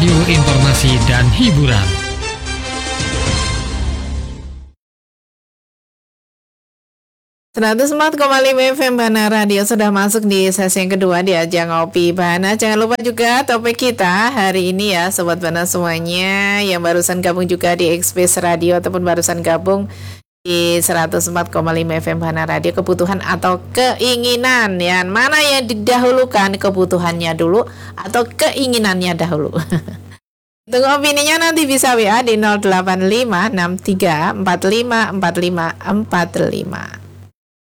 radio informasi dan hiburan. FM Bana Radio sudah masuk di sesi yang kedua di ajang Ngopi Bana. Jangan lupa juga topik kita hari ini ya Sobat Bana semuanya yang barusan gabung juga di Express Radio ataupun barusan gabung di 104,5 FM Bana Radio, kebutuhan atau keinginan ya. Mana yang didahulukan, kebutuhannya dulu atau keinginannya dahulu? Tunggu opininya nanti bisa WA di 085 63 45 45 45.